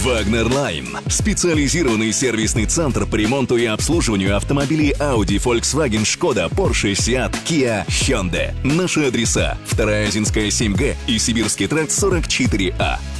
Wagner Line. Специализированный сервисный центр по ремонту и обслуживанию автомобилей Audi, Volkswagen, Skoda, Porsche, Seat, Kia, Hyundai. Наши адреса: 2-я Озинская 7Г и Сибирский тракт 44А.